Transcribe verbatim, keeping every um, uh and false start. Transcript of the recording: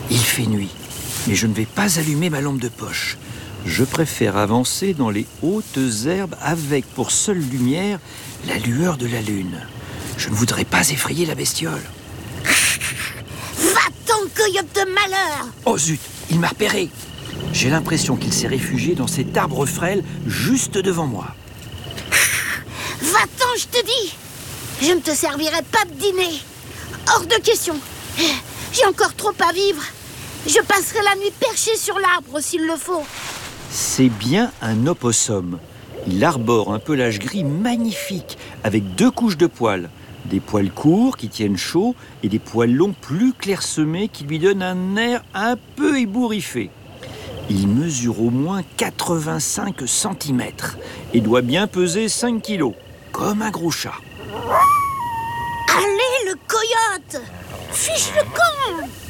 Il fait nuit, mais je ne vais pas allumer ma lampe de poche. Je préfère avancer dans les hautes herbes avec pour seule lumière la lueur de la lune. Je ne voudrais pas effrayer la bestiole. Va-t'en, coyote de malheur! Oh zut, il m'a repéré. J'ai l'impression qu'il s'est réfugié dans cet arbre frêle juste devant moi. Va-t'en, je te dis! Je ne te servirai pas de dîner. Hors de question. J'ai encore trop à vivre. Je passerai la nuit perchée sur l'arbre s'il le faut. C'est bien un opossum. Il arbore un pelage gris magnifique avec deux couches de poils. Des poils courts qui tiennent chaud et des poils longs plus clairsemés qui lui donnent un air un peu ébouriffé. Il mesure au moins quatre-vingt-cinq centimètres et doit bien peser cinq kilos, comme un gros chat. Allez, le coyote! Fiche le camp!